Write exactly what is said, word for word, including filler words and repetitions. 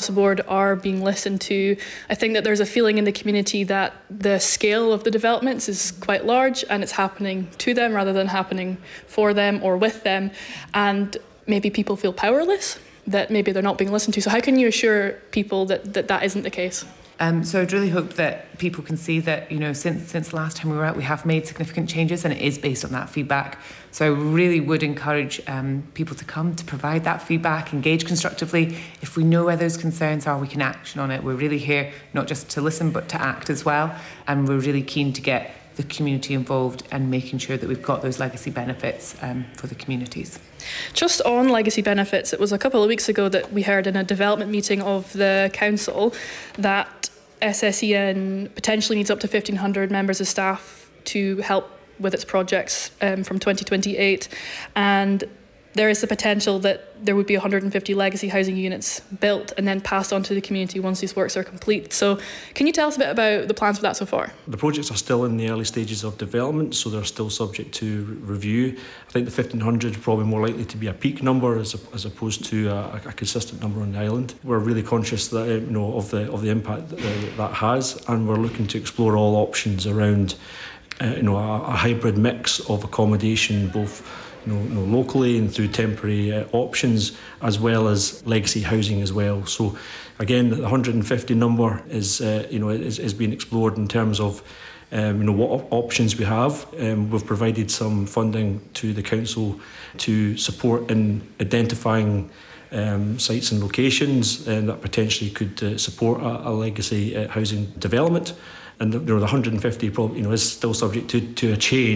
the board are being listened to. I think that there's a feeling in the community that the scale of the developments is quite large and it's happening to them rather than happening for them or with them. And maybe people feel powerless, that maybe they're not being listened to. So how can you assure people that that, that isn't the case? Um, so I'd really hope that people can see that, you know, since since the last time we were out, we have made significant changes, and it is based on that feedback. So I really would encourage um, people to come to provide that feedback, engage constructively. If we know where those concerns are, we can action on it. We're really here not just to listen, but to act as well. And we're really keen to get the community involved and making sure that we've got those legacy benefits um, for the communities. Just on legacy benefits, it was a couple of weeks ago that we heard in a development meeting of the council that S S E N potentially needs up to fifteen hundred members of staff to help with its projects um, from twenty twenty-eight, and there is the potential that there would be one hundred fifty legacy housing units built and then passed on to the community once these works are complete. So can you tell us a bit about the plans for that so far? The projects are still in the early stages of development, so they're still subject to review. I think the fifteen hundred is probably more likely to be a peak number as, a, as opposed to a, a consistent number on the island. We're really conscious that, you know, of the of the impact that uh, that has, and we're looking to explore all options around uh, you know, a, a hybrid mix of accommodation, both You know, you know, locally and through temporary uh, options, as well as legacy housing as well. So again, the one hundred fifty number is uh, you know is, is being explored in terms of um, you know what op- options we have. Um, we've provided some funding to the council to support in identifying um, sites and locations uh, that potentially could uh, support a, a legacy uh, housing development. And the, you know, the one hundred fifty probably, you know, is still subject to, to a change.